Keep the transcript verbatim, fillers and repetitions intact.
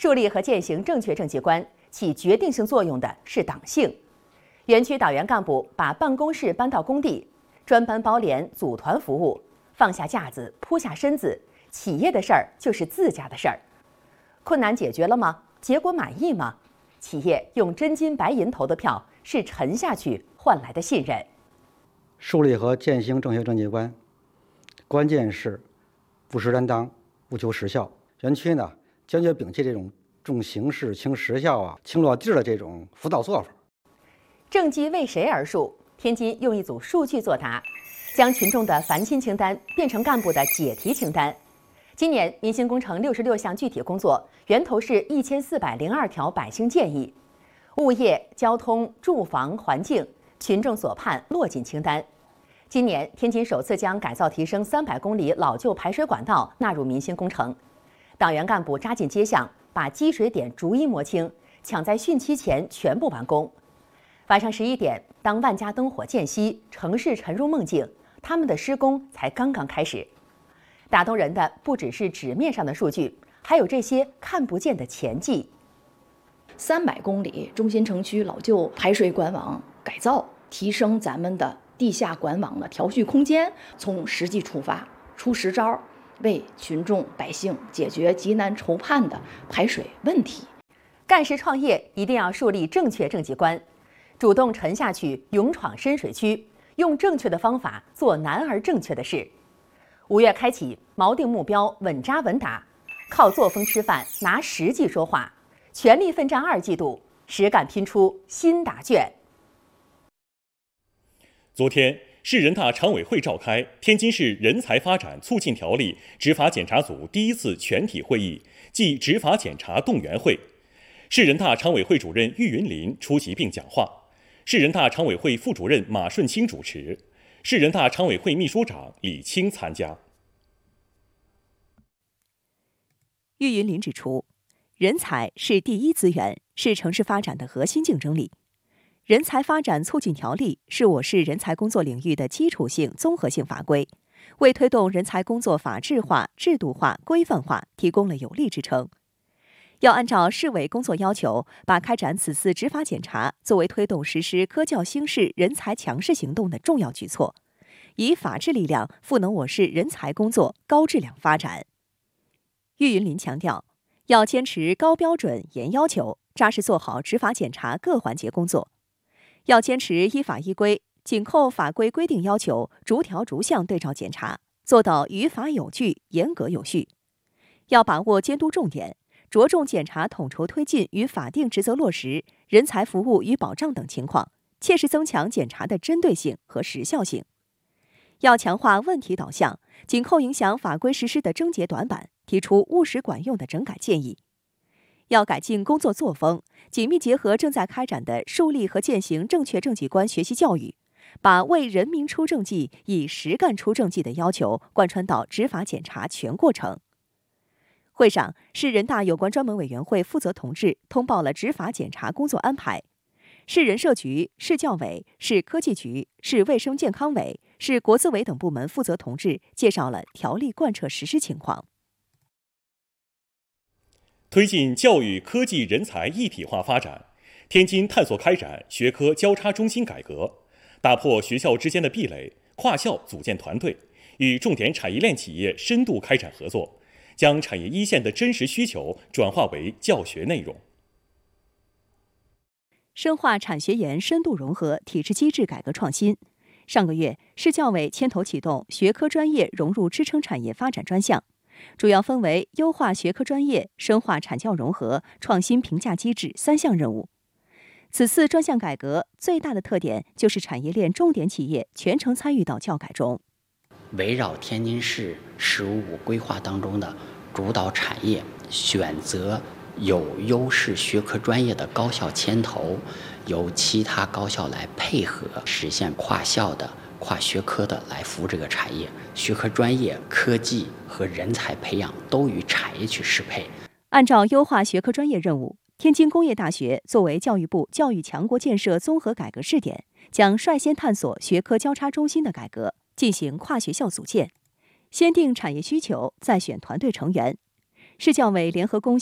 树立和践行正确政绩观，起决定性作用的是党性。园区党员干部把办公室搬到工地，专班包连组团服务，放下架子，扑下身子，企业的事儿就是自家的事儿。困难解决了吗？结果满意吗？企业用真金白银投的票，是沉下去换来的信任。 树立和践行正确政绩观，关键是务实担当，务求实效。园区呢，坚决摒弃这种重形式轻实效啊、轻落地的这种辅导做法。 政绩为谁而树？天津用一组数据作答，将群众的烦心清单变成干部的解题清单。今年民心工程六十六项具体工作，源头是一千四百零二条百姓建议，物业、交通、住房、环境，群众所盼落进清单。今年天津首次将改造提升三百公里老旧排水管道纳入民心工程，党员干部扎进街巷，把积水点逐一摸清，抢在汛期前全部完工。晚上十一点，当万家灯火渐熄，城市沉入梦境，他们的施工才刚刚开始。打动人的不只是纸面上的数据，还有这些看不见的前绩。 三百公里中心城区老旧排水管网改造，提升咱们的地下管网的调蓄空间，从实际出发，出实招，为群众百姓解决急难愁盼的排水问题。 干事创业一定要树立正确政绩观，主动沉下去，勇闯深水区，用正确的方法做难而正确的事。五月开启，锚定目标，稳扎稳打，靠作风吃饭，拿实际说话，全力奋战二季度，实干拼出新答卷。 昨天，市人大常委会召开天津市人才发展促进条例执法检查组第一次全体会议暨执法检查动员会，市人大常委会主任郁云林出席并讲话，市人大常委会副主任马顺清主持，市人大常委会秘书长李清参加。 郁云林指出，人才是第一资源，是城市发展的核心竞争力。人才发展促进条例是我市人才工作领域的基础性综合性法规，为推动人才工作法治化、制度化、规范化提供了有力支撑。要按照市委工作要求，把开展此次执法检查作为推动实施科教兴市人才强势行动的重要举措，以法治力量赋能我市人才工作高质量发展。郁云林强调，要坚持高标准、严要求，扎实做好执法检查各环节工作。要坚持依法依规，紧扣法规规定要求，逐条逐项对照检查，做到于法有据、严格有序。要把握监督重点，着重检查统筹推进与法定职责落实、人才服务与保障等情况，切实增强检查的针对性和时效性。要强化问题导向，紧扣影响法规实施的症结短板，提出务实管用的整改建议。要改进工作作风，紧密结合正在开展的树立和践行正确政绩观学习教育，把为人民出政绩、以实干出政绩的要求贯穿到执法检查全过程。会上，市人大有关专门委员会负责同志通报了执法检查工作安排。市人社局、市教委、市科技局、市卫生健康委、市国资委等部门负责同志介绍了条例贯彻实施情况。 推进教育科技人才一体化发展，天津探索开展学科交叉中心改革，打破学校之间的壁垒，跨校组建团队，与重点产业链企业深度开展合作，将产业一线的真实需求转化为教学内容。 深化产学研深度融合体制机制改革创新。上个月，市教委牵头启动学科专业融入支撑产业发展专项，主要分为优化学科专业、深化产教融合、创新评价机制三项任务。此次专项改革最大的特点就是产业链重点企业全程参与到教改中， 围绕天津市“十五五”规划当中的主导产业，选择有优势学科专业的高校牵头，由其他高校来配合，实现跨校的、跨学科的来服务这个产业。学科专业、科技和人才培养都与产业去适配。 按照优化学科专业任务，天津工业大学作为教育部教育强国建设综合改革试点，将率先探索学科交叉中心的改革，进行跨学校组建，先定产业需求，再选团队成员。市教委联合工